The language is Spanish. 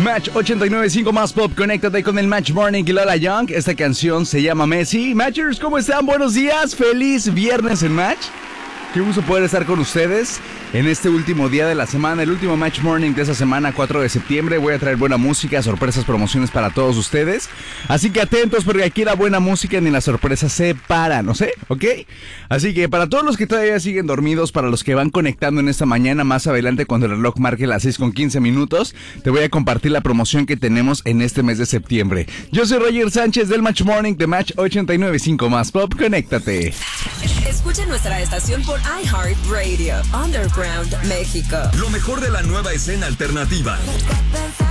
Match 89.5 más pop, conéctate con el Match Morning y Lola Young. Esta canción se llama Messi. Matchers, ¿cómo están? Buenos días, feliz viernes en Match. Qué gusto poder estar con ustedes en este último día de la semana, el último Match Morning de esa semana, 4 de septiembre. Voy a traer buena música, sorpresas, promociones para todos ustedes. Así que atentos porque aquí la buena música ni las sorpresas se paran, ¿no sé? ¿Ok? Así que para todos los que todavía siguen dormidos, para los que van conectando en esta mañana, más adelante cuando el reloj marque las 6:15, te voy a compartir la promoción que tenemos en este mes de septiembre. Yo soy Roger Sánchez del Match Morning de Match 89.5 más pop. Conéctate. Escucha nuestra estación por iHeartRadio, Underground México. Lo mejor de la nueva escena alternativa.